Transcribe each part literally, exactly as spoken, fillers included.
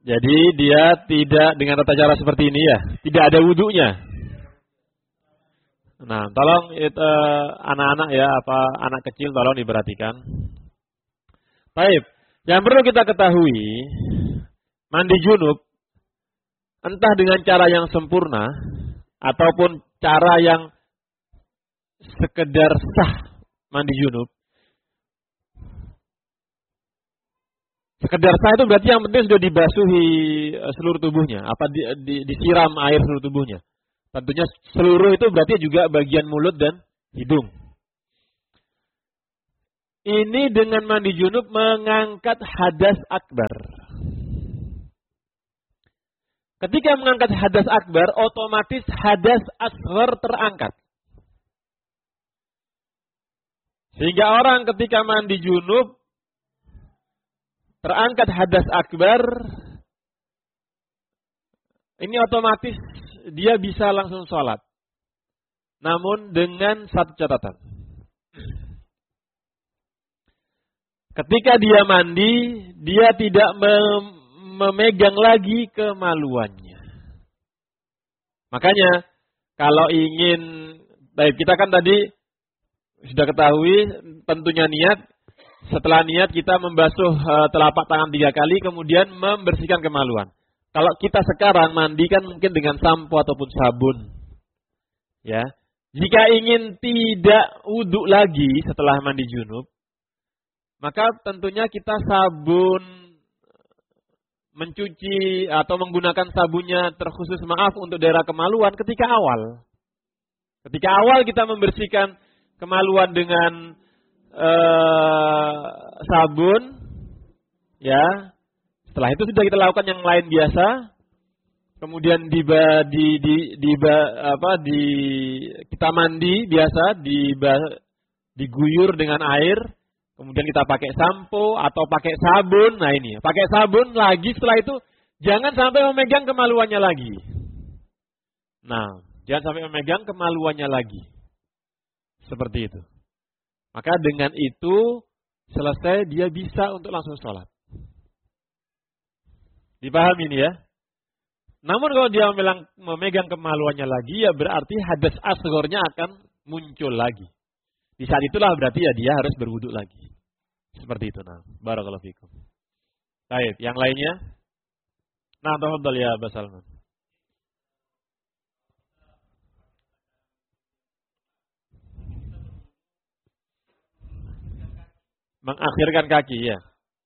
Jadi dia tidak dengan tata cara seperti ini ya, tidak ada wudunya. Nah, tolong it, uh, anak-anak ya, apa anak kecil tolong diperhatikan. Baik, yang perlu kita ketahui, mandi junub entah dengan cara yang sempurna ataupun cara yang sekedar sah mandi junub. Sekedar sah itu berarti yang penting sudah dibasuhi seluruh tubuhnya, apa di, di, disiram air seluruh tubuhnya. Tentunya seluruh itu berarti juga bagian mulut dan hidung. Ini dengan mandi junub mengangkat hadas akbar. Ketika mengangkat hadas akbar, otomatis hadas asghar terangkat. Sehingga orang ketika mandi junub terangkat hadas akbar, ini otomatis dia bisa langsung sholat. Namun dengan satu catatan. Ketika dia mandi, dia tidak mem- memegang lagi kemaluannya. Makanya kalau ingin, baik kita kan tadi sudah ketahui tentunya niat. Setelah niat kita membasuh uh, telapak tangan tiga kali, kemudian membersihkan kemaluan. Kalau kita sekarang mandi kan mungkin dengan sampo ataupun sabun. Ya, jika ingin tidak wudhu lagi setelah mandi junub, maka tentunya kita sabun mencuci atau menggunakan sabunnya terkhusus maaf untuk daerah kemaluan ketika awal. Ketika awal kita membersihkan kemaluan dengan Uh, sabun, ya. Setelah itu sudah kita lakukan yang lain biasa. Kemudian di di di, di apa di kita mandi biasa, di diguyur dengan air. Kemudian kita pakai sampo atau pakai sabun. Nah ini, pakai sabun lagi. Setelah itu jangan sampai memegang kemaluannya lagi. Nah, jangan sampai memegang kemaluannya lagi. Seperti itu. Maka dengan itu selesai dia bisa untuk langsung sholat. Dipahami ini ya. Namun kalau dia memegang, memegang kemaluannya lagi ya berarti hadas asghornya akan muncul lagi. Di saat itulah berarti ya dia harus berwudu lagi. Seperti itu. Nah, barakallahu fikum. Baik, yang lainnya? Nah, tafadhal ya Abah Salman. Mengakhirkan kaki ya.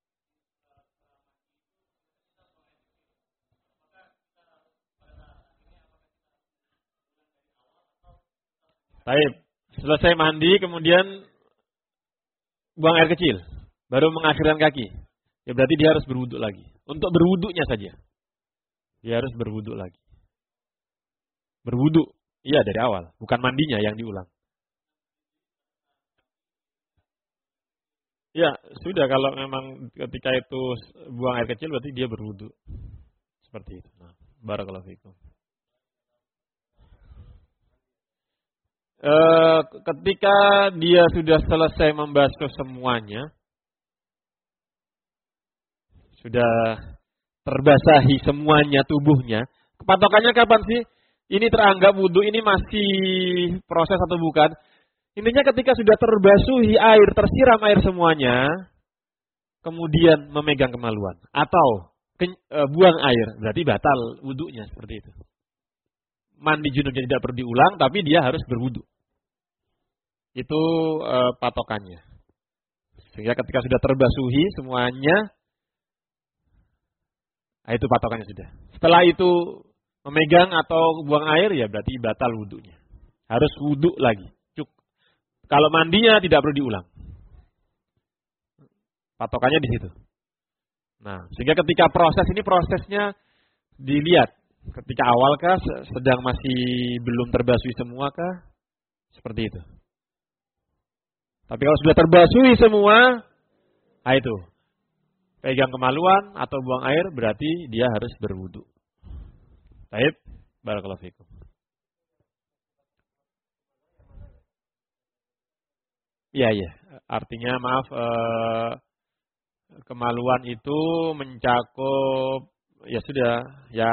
Baik, selesai mandi kemudian buang air kecil, baru mengakhirkan kaki. Ya berarti dia harus berwudu lagi. Untuk berwudunya saja. Dia harus berwudu lagi. Berwudu, iya dari awal, bukan mandinya yang diulang. Ya, sudah kalau memang ketika itu buang air kecil berarti dia berwudu. Seperti itu. Nah, barakallahu fikum. E, ketika dia sudah selesai membasuh semuanya, sudah terbasahi semuanya tubuhnya, patokannya kapan sih? Ini teranggap wudu ini masih proses atau bukan? Intinya ketika sudah terbasuhi air, tersiram air semuanya, kemudian memegang kemaluan atau ke, e, buang air, berarti batal wudunya seperti itu. Mandi junubnya tidak perlu diulang, tapi dia harus berwudu. Itu e, patokannya. Sehingga ketika sudah terbasuhi semuanya, nah itu patokannya sudah. Setelah itu memegang atau buang air, ya berarti batal wudunya. Harus wudu lagi. Kalau mandinya tidak perlu diulang. Patokannya di situ. Nah, sehingga ketika proses ini prosesnya dilihat. Ketika awalkah sedang masih belum terbasuhi semuakah? Seperti itu. Tapi kalau sudah terbasuhi semua, nah itu. Pegang kemaluan atau buang air berarti dia harus berwudu. Baik, barakallahu fikum. Iya, iya. Artinya maaf, eh, kemaluan itu mencakup ya sudah, ya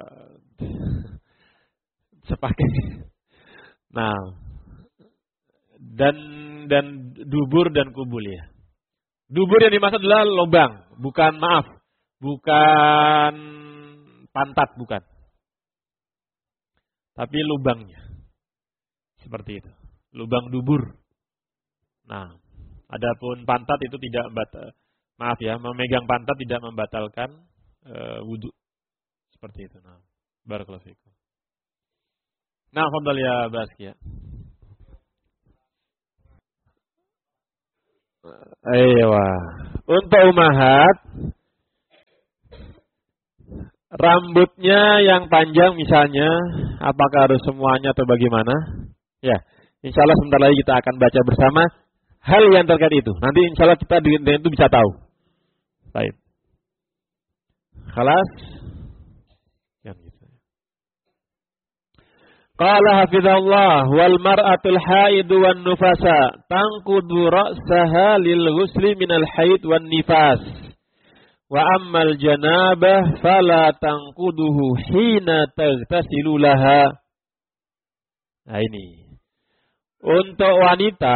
sepaket. Nah, dan dan dubur dan kubul ya. Dubur yang dimaksud adalah lubang, bukan maaf, bukan pantat, bukan. Tapi lubangnya. Seperti itu. Lubang dubur. Nah, adapun pantat itu tidak membatal, maaf ya, memegang pantat tidak membatalkan uh, wudu. Seperti itu. Nah, barakallahu fikum. Nah, fadhal ya Baski ya. Aiyah. Untuk umahat, rambutnya yang panjang misalnya, apakah harus semuanya atau bagaimana? Ya, insya Allah sebentar lagi kita akan baca bersama hal yang terkait itu. Nanti insya Allah kita dengan itu bisa tahu. Baik. Khalas. Yang gitu. Qala hafizallah wal mar'atul haidu wan nufasa tanqudu ra'saha lil ghusli minal haid wan nifas. Wa ammal janabah fala tanquduhu hina taghtasilu laha. Nah ini. Untuk wanita,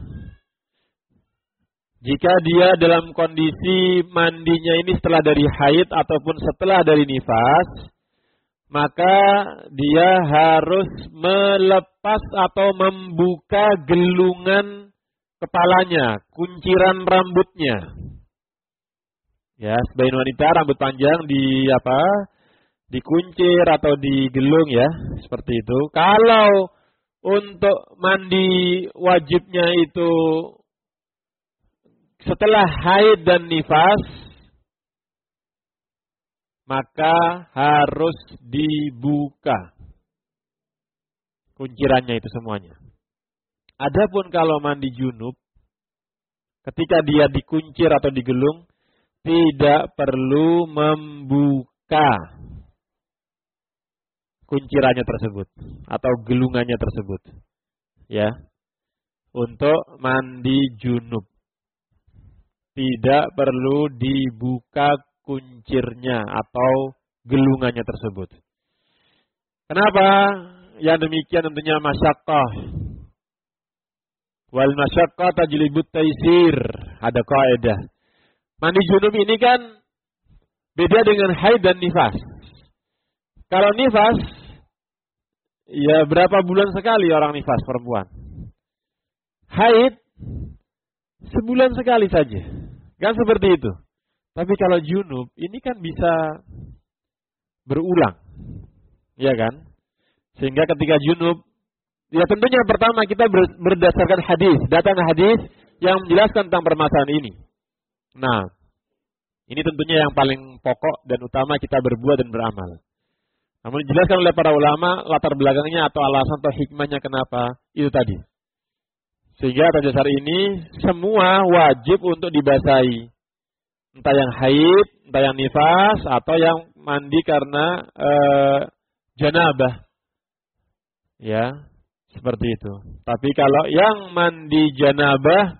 jika dia dalam kondisi mandinya ini setelah dari haid ataupun setelah dari nifas, maka dia harus melepas atau membuka gelungan kepalanya, kunciran rambutnya. Ya, sebagian wanita rambut panjang di apa? Dikuncir atau digelung ya, seperti itu. Kalau untuk mandi wajibnya itu setelah haid dan nifas, maka harus dibuka kuncirannya itu semuanya. Adapun kalau mandi junub, ketika dia dikuncir atau digelung, tidak perlu membuka kuncirannya tersebut atau gelungannya tersebut. Ya. Untuk mandi junub tidak perlu dibuka kuncirnya atau gelungannya tersebut. Kenapa? Yang demikian tentunya masyaqqah. Wal masyaqqah tajlibut taisir. Ada kaidah. Mandi junub ini kan beda dengan haid dan nifas. Kalau nifas, ya berapa bulan sekali orang nifas perempuan. Haid, sebulan sekali saja. Kan seperti itu. Tapi kalau junub, ini kan bisa berulang. Ya kan? Sehingga ketika junub, ya tentunya pertama kita berdasarkan hadis. Datang hadis yang menjelaskan tentang permasalahan ini. Nah, ini tentunya yang paling pokok dan utama kita berbuat dan beramal. Namun dijelaskan oleh para ulama latar belakangnya atau alasan atau hikmahnya kenapa itu tadi. Sehingga atas dasar ini semua wajib untuk dibasahi. Entah yang haid, entah yang nifas atau yang mandi karena e, janabah. Ya, seperti itu. Tapi kalau yang mandi janabah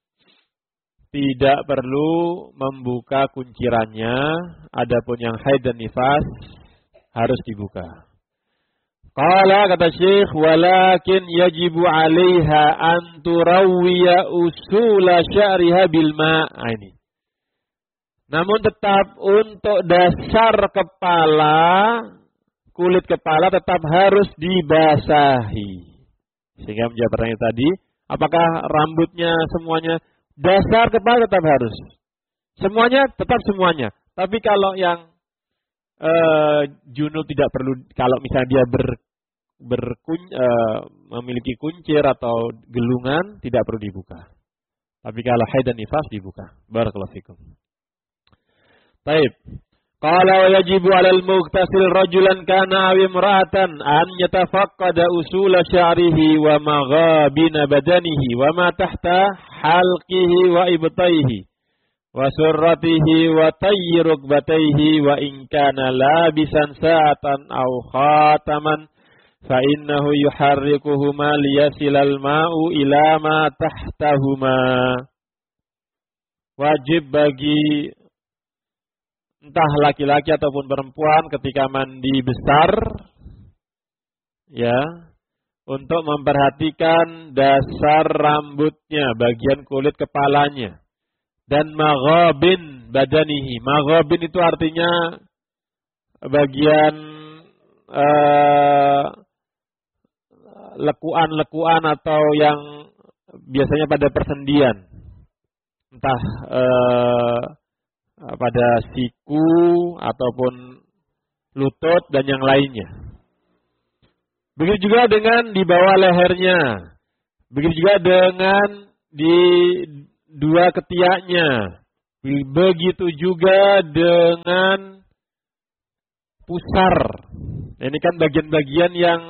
tidak perlu membuka kuncirannya, adapun yang haid dan nifas harus dibuka. Qala kata Syekh, walakin yajibu 'alaiha an turawwiya usula sya'riha bil ma'. Ini. Namun tetap untuk dasar kepala, kulit kepala tetap harus dibasahi. Sehingga menjawab pertanyaan tadi, apakah rambutnya semuanya? Dasar kepala tetap harus. Semuanya tetap semuanya. Tapi kalau yang Uh, junub tidak perlu, kalau misalnya dia ber, berkun, uh, memiliki kuncir atau gelungan tidak perlu dibuka. Tapi kalau haid dan nifas dibuka. Barakallahu fikum. Baik. Qala wa yajibu 'alal mughtasil rajulan kana aw imra'atan an yatafaqqada usul sya'rihi wa maghabina badanihi wa ma tahta halqihi wa ibtaihi wa surratihi wa tayyi rukbatayhi wa in kana labisan sa'atan aw khataman fa innahu yuharrikuhuma liyasilal ma'u ila ma tahtahuma. Wajib bagi entah laki-laki ataupun perempuan ketika mandi besar, ya, untuk memperhatikan dasar rambutnya, bagian kulit kepalanya, dan maghabin badanihi. Maghabin itu artinya bagian uh, lekuan-lekuan atau yang biasanya pada persendian, entah uh, pada siku ataupun lutut dan yang lainnya. Begitu juga dengan di bawah lehernya. Begitu juga dengan di dua ketiaknya. Begitu juga dengan pusar. Ini kan bagian-bagian yang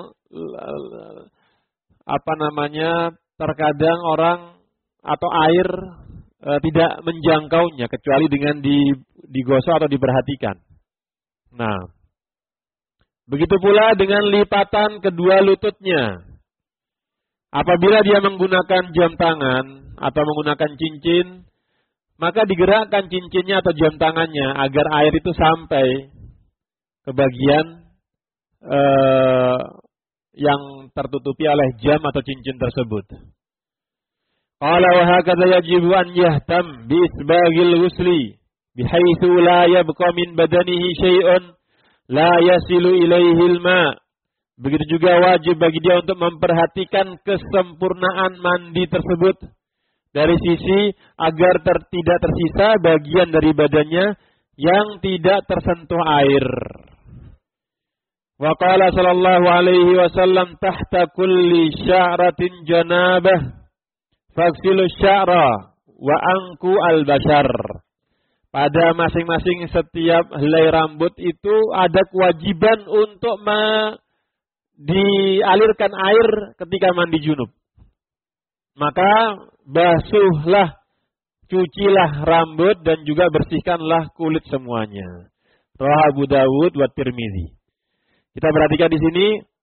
apa namanya, terkadang orang atau air e, tidak menjangkaunya kecuali dengan di, digosok atau diperhatikan. Nah, begitu pula dengan lipatan kedua lututnya. Apabila dia menggunakan jam tangan atau menggunakan cincin, maka digerakkan cincinnya atau jam tangannya agar air itu sampai ke bagian eh, yang tertutupi oleh jam atau cincin tersebut. Qala wa hakadha yajibu an yahtam bi isbaghil ghusli bihaitsu la yabqa min badanihi syai'un la yasilu ilaihi al-ma. Begitu juga wajib bagi dia untuk memperhatikan kesempurnaan mandi tersebut dari sisi agar ter, tidak tersisa bagian dari badannya yang tidak tersentuh air. Wa qala sallallahu alaihi wasallam tahta kulli sya'ratin janabah faghsilu sya'ra wa anqu al-bashar. Pada masing-masing setiap helai rambut itu ada kewajiban untuk me, dialirkan air ketika mandi junub. Maka basuhlah, cucilah rambut dan juga bersihkanlah kulit semuanya. Rawahu Abu Dawud wa Tirmizi. Kita perhatikan di sini,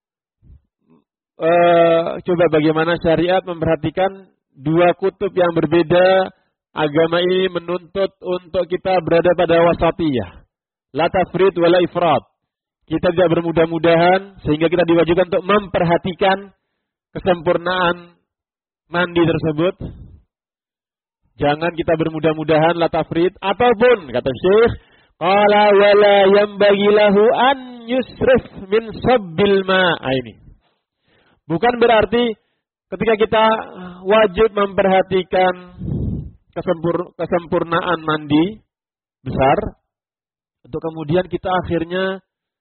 uh, coba bagaimana syariat memperhatikan dua kutub yang berbeda. Agama ini menuntut untuk kita berada pada wasatiyah, la tafrid wala ifrat. Kita tidak bermudah-mudahan sehingga kita diwajibkan untuk memperhatikan kesempurnaan mandi tersebut. Jangan kita bermudah-mudahan la tafrid, ataupun kata Syekh, qala wala yanbaghi lahu an yusrif min sabbil ma. Ini bukan berarti ketika kita wajib memperhatikan kesempur, kesempurnaan mandi besar, untuk kemudian kita akhirnya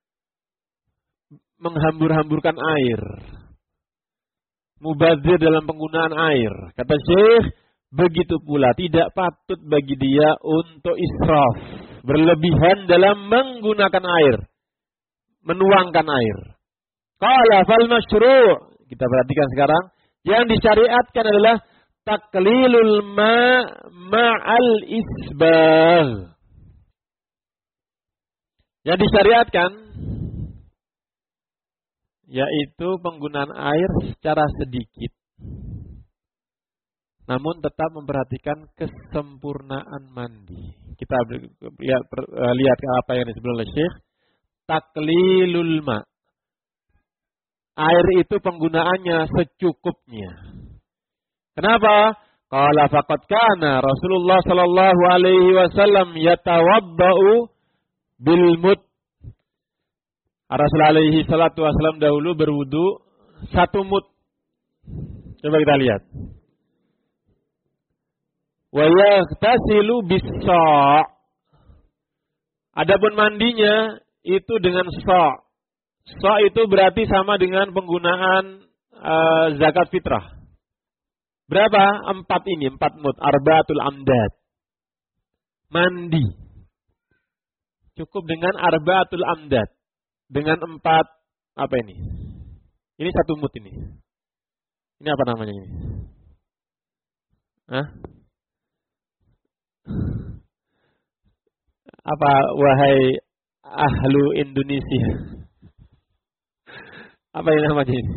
menghambur-hamburkan air, mubazir dalam penggunaan air. Kata Syekh, begitu pula tidak patut bagi dia untuk israf, berlebihan dalam menggunakan air, menuangkan air. Qala fal masyru', kita perhatikan sekarang, yang disyariatkan adalah taklilul ma ma'al isbal. Yang disyariatkan yaitu penggunaan air secara sedikit, namun tetap memperhatikan kesempurnaan mandi. Kita lihat, lihat apa yang disebut oleh Syekh, taklilul ma. Air itu penggunaannya secukupnya. Kenapa? Qala faqad kana Rasulullah sallallahu alaihi wasallam yatawaddau bil mud. Rasul alaihi salatu wasallam dahulu berwudu satu mud. Coba kita lihat. Wa yaghtasilu bis-sa'. Adapun mandinya itu dengan sa'. Sa' itu berarti sama dengan penggunaan uh, zakat fitrah. Berapa? Empat ini, empat mud, arba'atul amdad. Mandi. Cukup dengan arba'atul amdad. Dengan empat, apa ini? Ini satu mud ini. Ini apa namanya ini? Hah? Apa, wahai ahlu Indonesia? Apa yang namanya ini?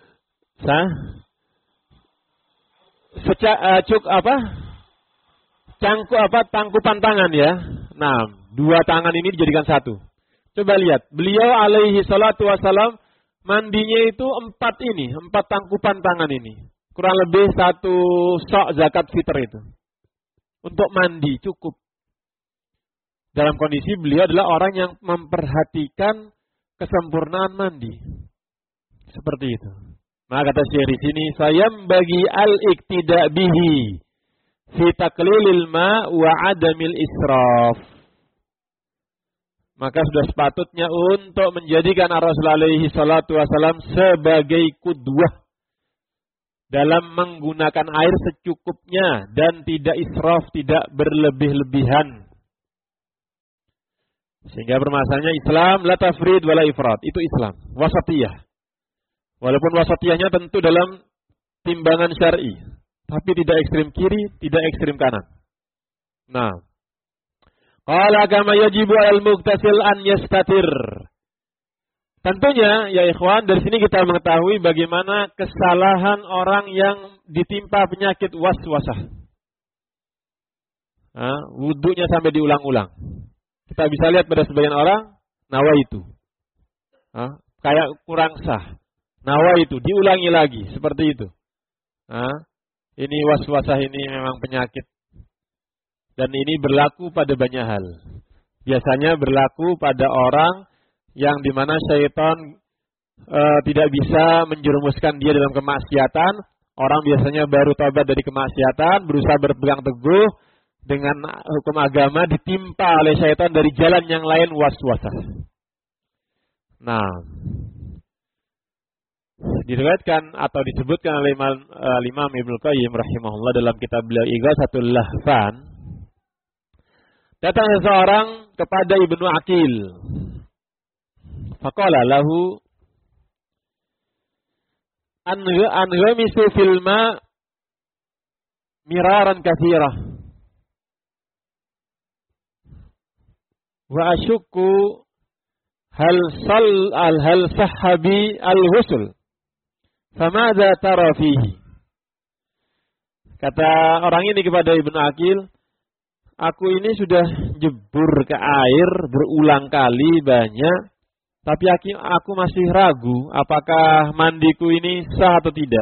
Sah? Seca, uh, cuk apa? cangkup apa tangkupan tangan ya. Nah, dua tangan ini dijadikan satu. Coba lihat, beliau alaihi salatu wasalam mandinya itu empat ini, empat tangkupan tangan ini. Kurang lebih satu sok zakat fitr itu. Untuk mandi cukup. Dalam kondisi beliau adalah orang yang memperhatikan kesempurnaan mandi. Seperti itu. Maka kata Syekh di sini, sayam bagi al-iktida bihi fi taqlilil ma wa adamil israf. Maka sudah sepatutnya untuk menjadikan Rasulullah alaihi salatu wasalam sebagai qudwah dalam menggunakan air secukupnya dan tidak israf, tidak berlebih-lebihan. Sehingga permasalahannya Islam la tafrid wala ifrat, itu Islam, wasatiyah. Walaupun wasatiyahnya tentu dalam timbangan syar'i, tapi tidak ekstrim kiri, tidak ekstrim kanan. Nah, qala kama yajibu al-mughtasil an yastatir. Tentunya ya ikhwan, dari sini kita mengetahui bagaimana kesalahan orang yang ditimpa penyakit waswasah. Nah, wudunya sampai diulang-ulang. Kita bisa lihat pada sebagian orang nawaitu. Nah, kayak kurang sah. Nawa itu diulangi lagi seperti itu. Nah, ini waswasah ini memang penyakit. Dan ini berlaku pada banyak hal. Biasanya berlaku pada orang yang dimana syaitan e, tidak bisa menjerumuskan dia dalam kemaksiatan. Orang biasanya baru tobat dari kemaksiatan, berusaha berpegang teguh dengan hukum agama, ditimpa oleh syaitan dari jalan yang lain waswasah. Nah, diriwayatkan atau disebutkan oleh Imam, uh, Imam Ibnu Qayyim rahimahullah dalam kitab beliau Ighatsatul Lahfan, datang seseorang kepada Ibnu Aqil. Faqala lahu an an ghamisu fil ma miraran katsira wa asyukku hal sal al hal sahabi al ghusl. Famadza tara fihi? Kata orang ini kepada Ibnu Aqil, aku ini sudah jebur ke air berulang kali banyak, tapi aku masih ragu apakah mandiku ini sah atau tidak.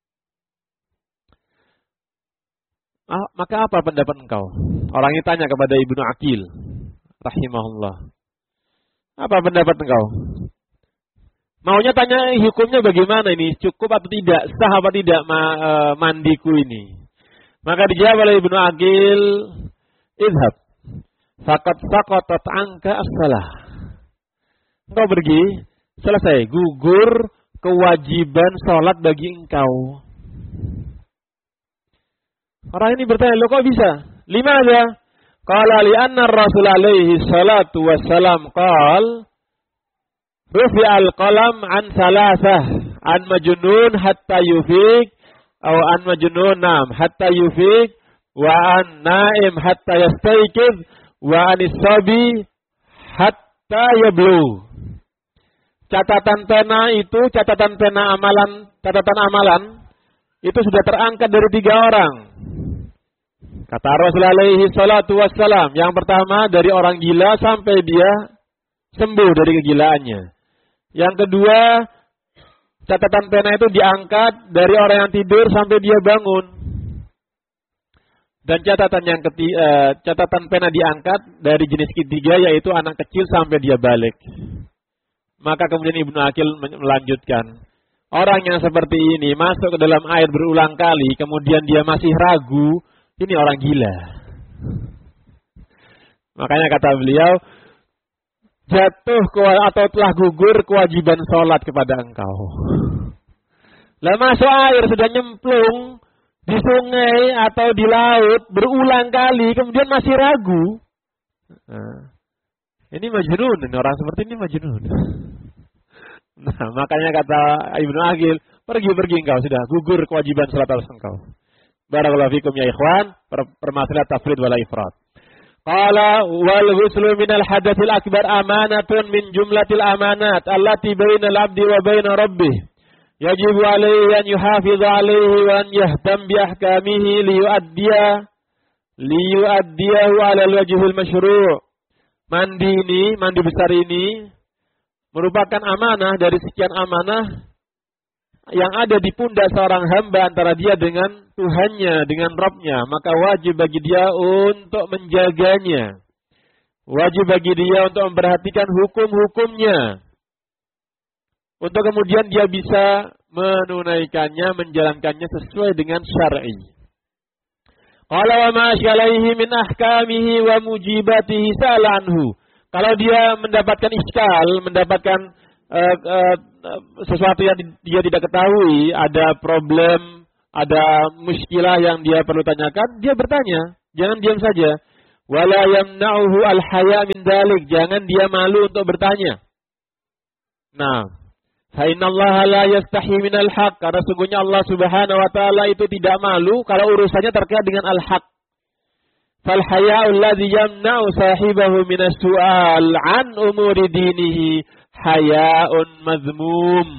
Ah, maka apa pendapat engkau? Orang ini tanya kepada Ibnu Aqil rahimahullah. Apa pendapat engkau? Maunya tanya hukumnya bagaimana ini, cukup atau tidak, sah apa tidak ma, e, mandiku ini. Maka dijawab oleh Ibnu Aqil, idhab, faqad saqatat anka as-salah. Engkau pergi, selesai, gugur kewajiban sholat bagi engkau. Orang ini bertanya, lo kok bisa? Lima aja. Qala li anna Rasul alaihi salatu wassalam qala rufi al-qalam an salasah, an majnun hatta yufik, atau an majnun nam hatta yufik, wa an naim hatta yastayqiz, wa an isabi hatta yablu. Catatan pena itu, catatan pena amalan, catatan amalan itu sudah terangkat dari tiga orang. Kata Rasulullah alaihi salatu wassalam, yang pertama dari orang gila sampai dia sembuh dari kegilaannya. Yang kedua, catatan pena itu diangkat dari orang yang tidur sampai dia bangun. Dan catatan yang ketiga, catatan pena diangkat dari jenis ketiga, yaitu anak kecil sampai dia balik. Maka kemudian Ibnu Aqil melanjutkan, orang yang seperti ini masuk ke dalam air berulang kali, kemudian dia masih ragu, ini orang gila. Makanya kata beliau, jatuh atau telah gugur kewajiban sholat kepada engkau. Lah masuk air sudah nyemplung di sungai atau di laut berulang kali, kemudian masih ragu. Nah, ini majnun, ini orang seperti ini majnun. Nah, makanya kata Ibnu Aqil, pergi-pergi engkau, sudah gugur kewajiban sholat atas engkau. Barakallahu fikum ya ikhwan, permasalahan tafrid wala ifrat. Qala wal ghuslu minal hadatsil akbar amanatun min jumlatil amanat allati bainal abdi wa baina rabbih. Yajibu alaihi an yuhafiz alaihi wa an yahtam bi ahkamihi li yuaddiya liyu'addiyahu 'ala al-wajhil masyru'. Mandi ini, mandi besar ini merupakan amanah dari sekian amanah yang ada di pundak seorang hamba antara dia dengan Tuhannya, dengan Rabb-nya. Maka wajib bagi dia untuk menjaganya. Wajib bagi dia untuk memperhatikan hukum-hukumnya. Untuk kemudian dia bisa menunaikannya, menjalankannya sesuai dengan syar'i. Qala wa ma syalaihi min ahkamihi wa mujibatihi sa'lanhu. Kalau dia mendapatkan iskal, mendapatkan uh, uh, sesuatu yang dia tidak ketahui, ada problem, ada muskilah yang dia perlu tanyakan, dia bertanya. Jangan diam saja. Wala yamna'uhu al-haya min dzalik. Jangan dia malu untuk bertanya. Nah, fa innallaha la yastahi minal haq, karena sungguhnya Allah Subhanahu wa taala itu tidak malu kalau urusannya terkait dengan al-haq. Fal haya'u alladhi yamna'u sahibahu minas su'al an umuri dinihi haya'un mazmum.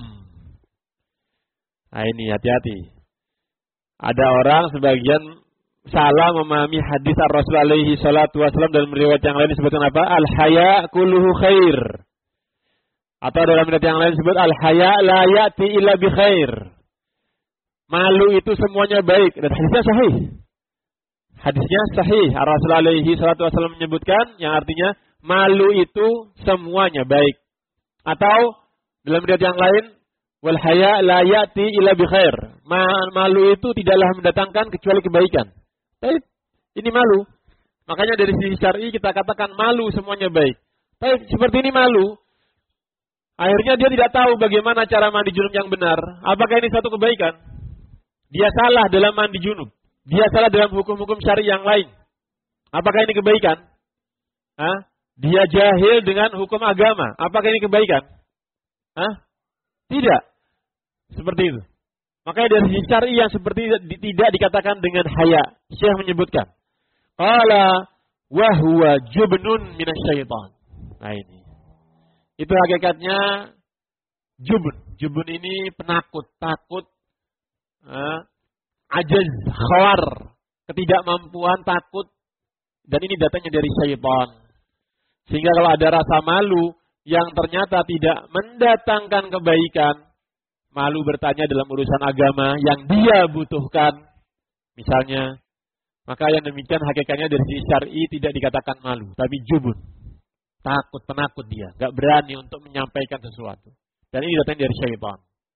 Nah ini hati-hati. Ada orang sebagian salah memahami hadis Ar-Rasul alaihi salatu wasallam dalam riwayat yang lain disebutkan apa? Al-haya' kulluhu khair. Atau dalam riwayat yang lain disebut al-haya' la ya'ti illa bi khair. Malu itu semuanya baik. Dan hadisnya sahih. Hadisnya sahih. Ar-Rasul alaihi salatu wasallam menyebutkan yang artinya malu itu semuanya baik. Atau dalam riwayat yang lain wal haya' la ya'ti illa bi khair. Malu itu tidaklah mendatangkan kecuali kebaikan. Baik, ini malu. Makanya dari sisi syar'i kita katakan malu semuanya baik. Baik, seperti ini malu. Akhirnya dia tidak tahu bagaimana cara mandi junub yang benar. Apakah ini satu kebaikan? Dia salah dalam mandi junub. Dia salah dalam hukum-hukum syar'i yang lain. Apakah ini kebaikan? Hah? Dia jahil dengan hukum agama. Apakah ini kebaikan? Hah? Tidak. Seperti itu. Makanya dari sisi syar'i yang seperti tidak dikatakan dengan haya. Syekh menyebutkan. Qala wa huwa jubnun minasyaitan. Nah ini. Itu hakikatnya jubun. Jubun ini penakut, takut, uh, ajaz, khawar, ketidakmampuan, takut. Dan ini datangnya dari syaitan. Sehingga kalau ada rasa malu yang ternyata tidak mendatangkan kebaikan, malu bertanya dalam urusan agama yang dia butuhkan, misalnya, maka yang demikian hakikatnya dari sisi syar'i tidak dikatakan malu, tapi jubun. Takut, penakut dia. Gak berani untuk menyampaikan sesuatu. Dan ini datang dari syaitan.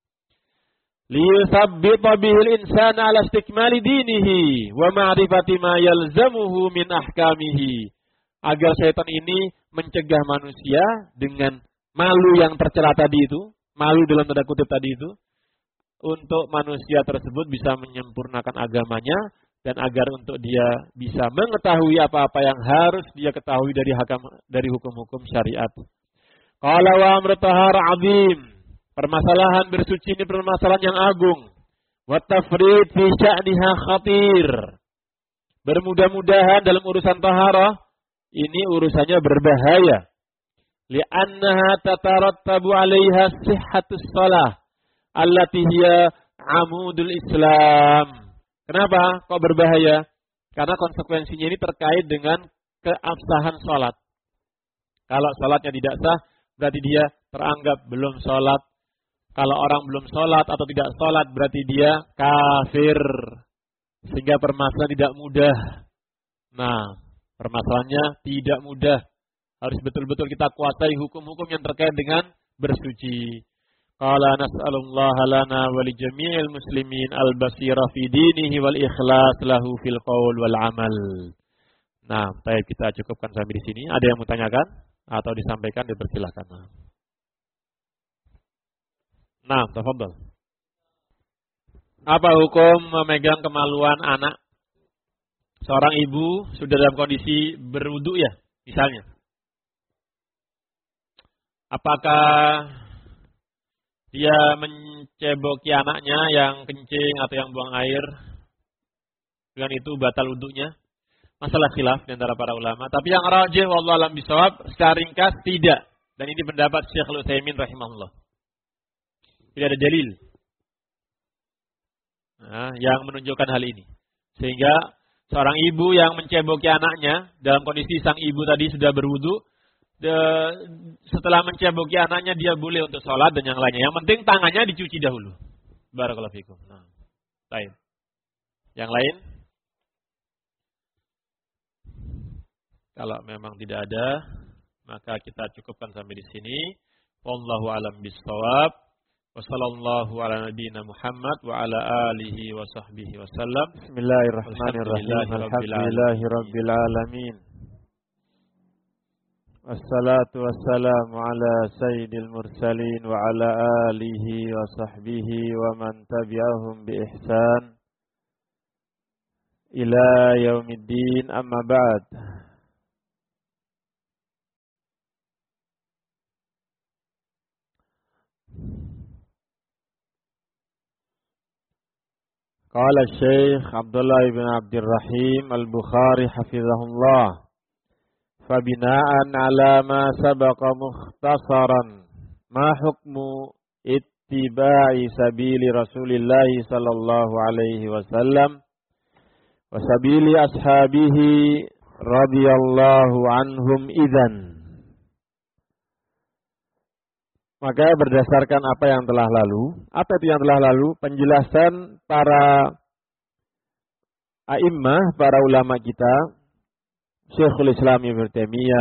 Liyuthabbita bihil insana ala istikmali dinihi wa ma'rifati ma yalzamuhu min ahkamihi. Agar syaitan ini mencegah manusia dengan malu yang tercela tadi itu. Malu dalam tanda kutip tadi itu. Untuk manusia tersebut bisa menyempurnakan agamanya. Dan agar untuk dia bisa mengetahui apa-apa yang harus dia ketahui dari hakam, dari hukum-hukum syariat. Qala wa amru tahar azim. Permasalahan bersuci ini permasalahan yang agung. Wa tafrid fi sya'niha khatir. Bermudah-mudahan dalam urusan taharah ini urusannya berbahaya. Li'annaha tatarattabu 'alaiha sihhatus shalah allati hiya 'amudul Islam. Kenapa kok berbahaya? Karena konsekuensinya ini terkait dengan keabsahan sholat. Kalau sholatnya tidak sah, berarti dia teranggap belum sholat. Kalau orang belum sholat atau tidak sholat, berarti dia kafir. Sehingga permasalahan tidak mudah. Nah, permasalahannya tidak mudah. Harus betul-betul kita kuasai hukum-hukum yang terkait dengan bersuci. Qala nas'alullaha lana wa li jami'il muslimin al-basira fi dinihi wal ikhlas lahu fil qaul wal amal. Nah, baik kita cukupkan sampai di sini. Ada yang mau tanyakan atau disampaikan, dipersilakan. Nah, tafadhol. Apa hukum memegang kemaluan anak? Seorang ibu sudah dalam kondisi berwudu ya, misalnya. Apakah dia menceboki anaknya yang kencing atau yang buang air, dengan itu batal wudunya? Masalah khilaf di antara para ulama. Tapi yang rajih wallahu a'lam bishawab, secara ringkas tidak. Dan ini pendapat Syekh Al-Utsaimin rahimahullah. Tidak ada dalil nah, yang menunjukkan hal ini. Sehingga Seorang ibu yang menceboki anaknya dalam kondisi sang ibu tadi sudah berwudu, setelah menceboki anaknya dia boleh untuk sholat dan yang lainnya. Yang penting tangannya dicuci dahulu. Barakallahu fikum. Nah, baik. Yang lain? Kalau memang tidak ada, maka kita cukupkan sampai di sini. Wallahu a'lam bishawab. Wassallallahu ala nabiyyina Muhammad wa ala alihi wa sahbihi wasallam. Bismillahirrahmanirrahim. Alhamdulillahi rabbil alamin. Wassalatu wassalamu ala sayyidil mursalin wa ala alihi wa sahbihi wa man tabi'ahum bi ihsan ila yaumiddin, amma ba'd. Qala Syekh Abdullah ibn Abdurrahim Al-Bukhari hafizahullah, fabina'an ala ma sabaqa mukhtasaran ma hukmu ittiba'i sabili Rasulillah sallallahu alaihi wasallam wa sabili ashabihi radhiyallahu anhum idzan. Maka berdasarkan apa yang telah lalu, apa itu yang telah lalu? Penjelasan para a'immah, para ulama kita, Syekhul Islam Ibnu Taimiyah,